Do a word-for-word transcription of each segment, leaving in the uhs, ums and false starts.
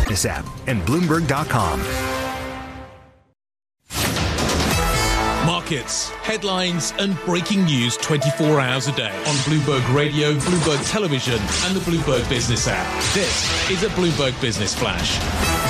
Business app and Bloomberg dot com. Markets, headlines and breaking news twenty-four hours a day on Bloomberg Radio, Bloomberg Television and the Bloomberg Business app. This is a Bloomberg Business Flash.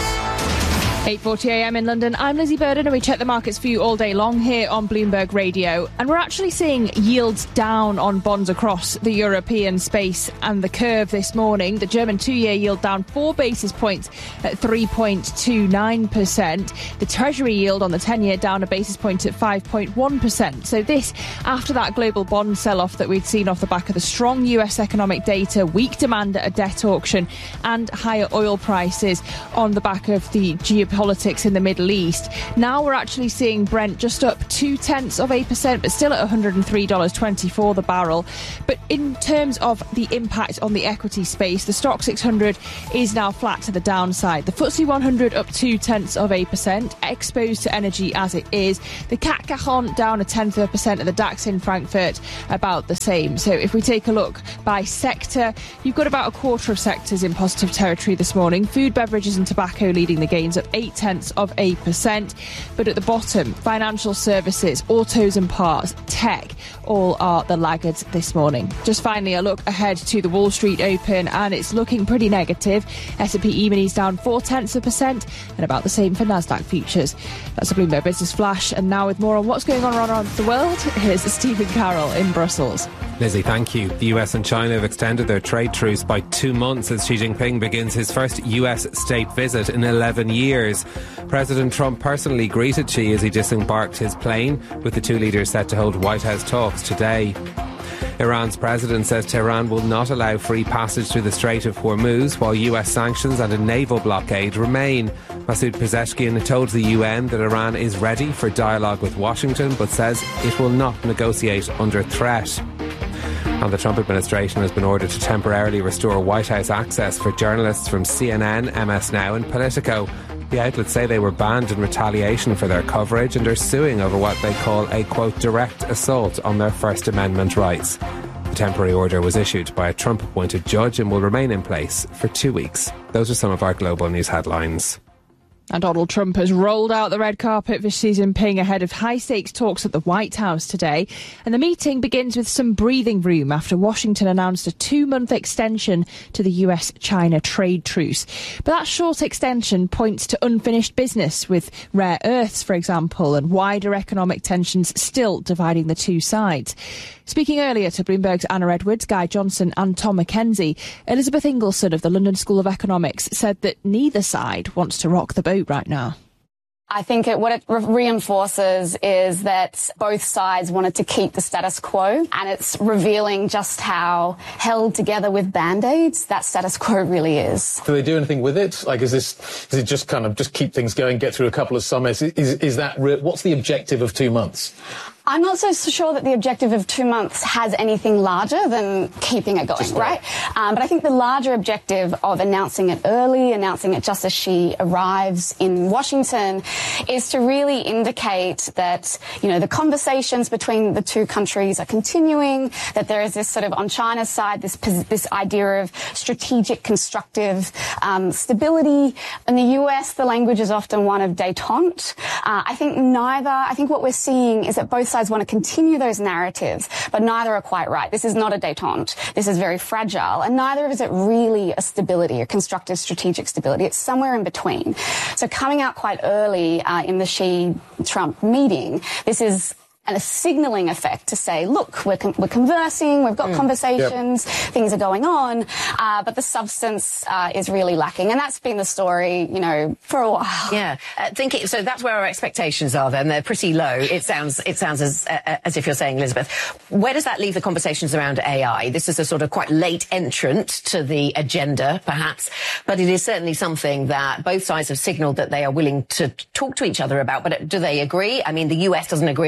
eight forty a m in London. I'm Lizzie Burden and we check the markets for you all day long here on Bloomberg Radio. And we're actually seeing yields down on bonds across the European space and the curve this morning. The German two-year yield down four basis points at three point two nine percent. The Treasury yield on the ten-year down a basis point at five point one percent. So this after that global bond sell-off that we'd seen off the back of the strong U S economic data, weak demand at a debt auction and higher oil prices on the back of the geopolitical politics in the Middle East. Now we're actually seeing Brent just up two tenths of a percent, but still at one hundred three dollars twenty-four the barrel. But in terms of the impact on the equity space, the Stoxx six hundred is now flat to the downside. The F T S E one hundred up two tenths of a percent, exposed to energy as it is. The C A C Cajon down a tenth of a percent, and the DAX in Frankfurt about the same. So if we take a look by sector, you've got about a quarter of sectors in positive territory this morning. Food, beverages and tobacco leading the gains up eight tenths of a percent. But at the bottom, financial services, autos and parts, tech, all are the laggards this morning. Just finally, a look ahead to the Wall Street Open, and it's looking pretty negative. S and P E-minis down four tenths of a percent, and about the same for Nasdaq futures. That's a Bloomberg Business Flash, and now with more on what's going on around the world, here's Stephen Carroll in Brussels. Lizzie, thank you. The U S and China have extended their trade truce by two months as Xi Jinping begins his first U S state visit in eleven years. President Trump personally greeted Xi as he disembarked his plane, with the two leaders set to hold White House talks today. Iran's president says Tehran will not allow free passage through the Strait of Hormuz while U S sanctions and a naval blockade remain. Masoud Pezeshkian told the U N that Iran is ready for dialogue with Washington, but says it will not negotiate under threat. And the Trump administration has been ordered to temporarily restore White House access for journalists from C N N, M S Now and Politico. The outlets say they were banned in retaliation for their coverage and are suing over what they call a, quote, direct assault on their First Amendment rights. The temporary order was issued by a Trump-appointed judge and will remain in place for two weeks. Those are some of our global news headlines. And Donald Trump has rolled out the red carpet for Xi Jinping ahead of high-stakes talks at the White House today. And the meeting begins with some breathing room after Washington announced a two-month extension to the U S China trade truce. But that short extension points to unfinished business with rare earths, for example, and wider economic tensions still dividing the two sides. Speaking earlier to Bloomberg's Anna Edwards, Guy Johnson and Tom McKenzie, Elizabeth Ingleson of the London School of Economics said that neither side wants to rock the boat right now. I think it, what it re- reinforces is that both sides wanted to keep the status quo, and it's revealing just how held together with band-aids that status quo really is. Do they do anything with it? Like, is this, is it just kind of just keep things going, get through a couple of summits? Is, is that, re- what's the objective of two months? I'm not so sure that the objective of two months has anything larger than keeping it going, right? Um, but I think the larger objective of announcing it early, announcing it just as she arrives in Washington, is to really indicate that, you know, the conversations between the two countries are continuing, that there is this sort of, on China's side, this this idea of strategic, constructive um, stability. In the U S, the language is often one of détente. Uh, I think neither, I think what we're seeing is that both sides want to continue those narratives, but neither are quite right. This is not a détente. This is very fragile, and neither is it really a stability, a constructive strategic stability. It's somewhere in between. So coming out quite early uh, in the Xi-Trump meeting, this is a signalling effect to say, look, we're, con- we're conversing, we've got mm. conversations, yep. things are going on, uh, but the substance uh, is really lacking. And that's been the story, you know, for a while. Yeah. Uh, think it, so that's where our expectations are then. They're pretty low. It sounds it sounds as uh, as if you're saying, Elizabeth. Where does that leave the conversations around A I? This is a sort of quite late entrant to the agenda, perhaps, but it is certainly something that both sides have signalled that they are willing to talk to each other about. But do they agree? I mean, the U S doesn't agree amongst itself.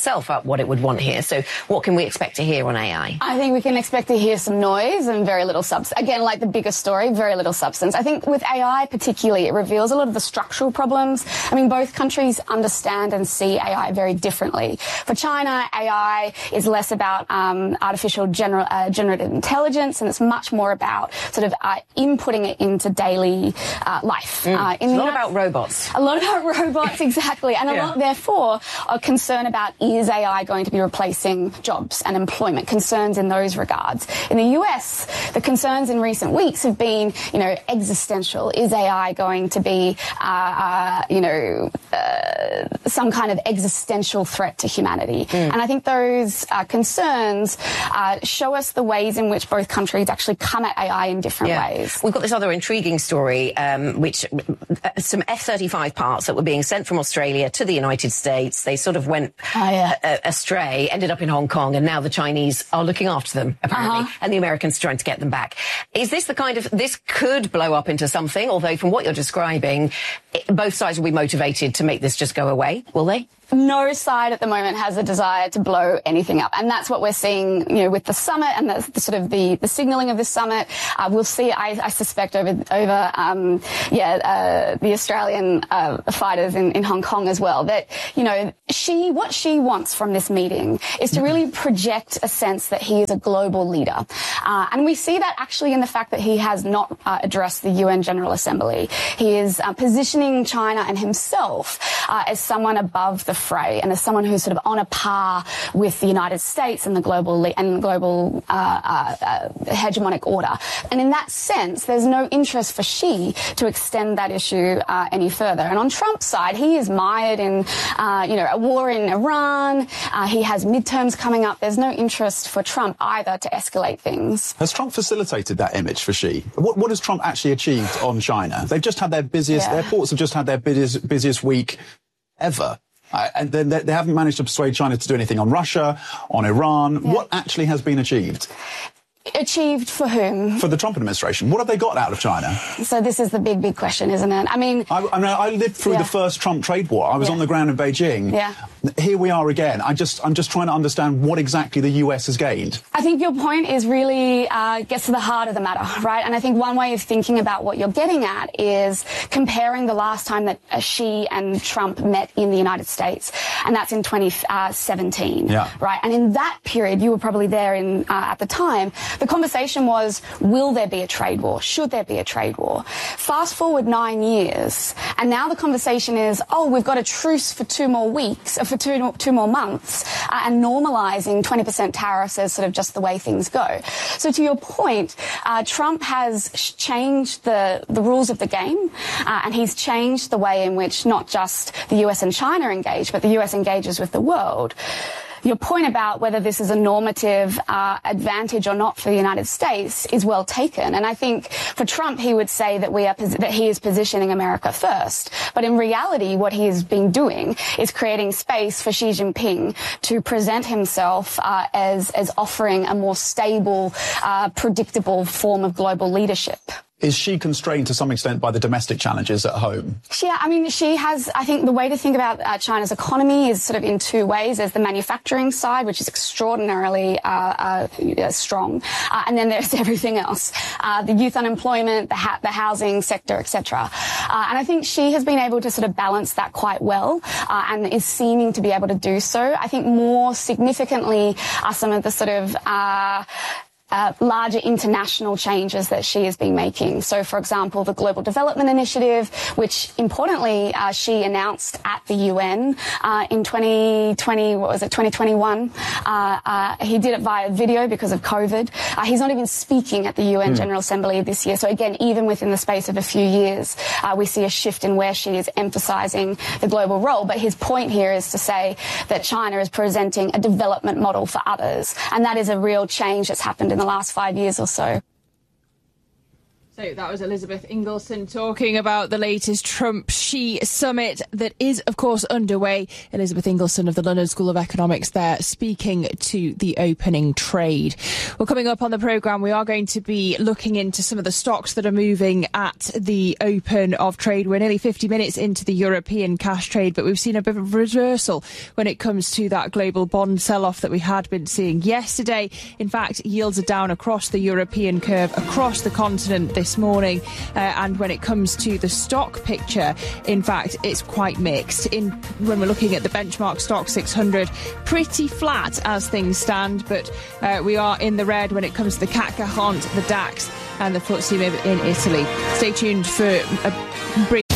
itself up what it would want here. So what can we expect to hear on A I? I think we can expect to hear some noise and very little substance. Again, like the biggest story, very little substance. I think with A I particularly, it reveals a lot of the structural problems. I mean, both countries understand and see A I very differently. For China, A I is less about um, artificial general, uh, generative intelligence, and it's much more about sort of uh, inputting it into daily uh, life. Mm. Uh, in a the lot United about robots. A lot about robots, exactly. And a yeah. lot, therefore, are concerned about is A I going to be replacing jobs and employment, concerns in those regards. In the U S, the concerns in recent weeks have been, you know, existential. Is A I going to be, uh, uh, you know, uh, some kind of existential threat to humanity? Mm. And I think those uh, concerns uh, show us the ways in which both countries actually come at A I in different yeah. ways. We've got this other intriguing story, um, which uh, some F thirty-five parts that were being sent from Australia to the United States. They sort of went oh, yeah. uh, astray, ended up in Hong Kong, and now the Chinese are looking after them, apparently, uh-huh. and the Americans are trying to get them back. Is this the kind of, this could blow up into something, although from what you're describing, it, both sides will be motivated to make this just go away, will they? No side at the moment has a desire to blow anything up, and that's what we're seeing, you know, with the summit and the, the sort of the, the signalling of this summit. Uh, we'll see, I, I suspect, over over um, yeah uh, the Australian uh, fighters in, in Hong Kong as well. That you know, she what she wants from this meeting is to really project a sense that he is a global leader, uh, and we see that actually in the fact that he has not uh, addressed the U N General Assembly. He is uh, positioning China and himself uh, as someone above the fray and as someone who's sort of on a par with the United States and the global le- and global uh, uh, uh, hegemonic order. And in that sense, there's no interest for Xi to extend that issue uh, any further. And on Trump's side, he is mired in, uh, you know, a war in Iran. Uh, he has midterms coming up. There's no interest for Trump either to escalate things. Has Trump facilitated that image for Xi? What, what has Trump actually achieved on China? They've just had their busiest, yeah. their ports have just had their busiest, busiest week ever. Uh, and they, they haven't managed to persuade China to do anything on Russia, on Iran. Yeah. What actually has been achieved? Achieved for whom? For the Trump administration. What have they got out of China? So this is the big, big question, isn't it? I mean... I, I, mean, I lived through yeah. the first Trump trade war. I was yeah. on the ground in Beijing. Yeah. Here we are again. I just, I'm just trying to understand what exactly the U S has gained. I think your point is really uh, gets to the heart of the matter, right? And I think one way of thinking about what you're getting at is comparing the last time that uh, Xi and Trump met in the United States, and that's in twenty seventeen, yeah. right? And in that period, you were probably there in uh, at the time, the conversation was, will there be a trade war? Should there be a trade war? Fast forward nine years, and now the conversation is, oh, we've got a truce for two more weeks, for two, two more months, uh, and normalising twenty percent tariffs as sort of just the way things go. So to your point, uh, Trump has changed the, the rules of the game, uh, and he's changed the way in which not just the U S and China engage, but the U S engages with the world. Your point about whether this is a normative uh, advantage or not for the United States is well taken. And I think for Trump, he would say that we are that he is positioning America first. But in reality, what he has been doing is creating space for Xi Jinping to present himself uh, as, as offering a more stable, uh, predictable form of global leadership. Is she constrained to some extent by the domestic challenges at home? Yeah, I mean, she has, I think the way to think about uh, China's economy is sort of in two ways. There's the manufacturing side, which is extraordinarily uh, uh, strong. Uh, and then there's everything else. Uh, the youth unemployment, the, ha- the housing sector, et cetera. Uh, and I think she has been able to sort of balance that quite well uh, and is seeming to be able to do so. I think more significantly are some of the sort of... Uh, Uh, larger international changes that she has been making. So, for example, the Global Development Initiative, which importantly uh, she announced at the U N uh, in twenty twenty, what was it, twenty twenty-one. Uh, uh, he did it via video because of COVID. Uh, he's not even speaking at the U N mm. General Assembly this year. So again, even within the space of a few years, uh, we see a shift in where she is emphasising the global role. But his point here is to say that China is presenting a development model for others. And that is a real change that's happened in the last five years or so. So that was Elizabeth Ingleson talking about the latest Trump-Xi summit that is, of course, underway. Elizabeth Ingleson of the London School of Economics there speaking to the opening trade. Well, coming up on the programme, we are going to be looking into some of the stocks that are moving at the open of trade. We're nearly fifty minutes into the European cash trade, but we've seen a bit of a reversal when it comes to that global bond sell-off that we had been seeing yesterday. In fact, yields are down across the European curve, across the continent this This morning, uh, and when it comes to the stock picture, in fact, it's quite mixed. In when we're looking at the benchmark stock six hundred, pretty flat as things stand, but uh, we are in the red when it comes to the C A C quarante, the DAX, and the F T S E M I B in Italy. Stay tuned for a brief